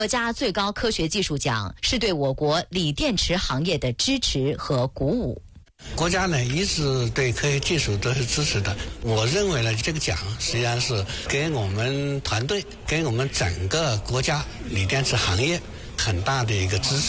国家最高科学技术奖是对我国锂电池行业的支持和鼓舞。 国家呢一直对科学技术都是支持的，我认为呢这个奖实际上是给我们团队，给我们整个国家锂电池行业很大的一个支持。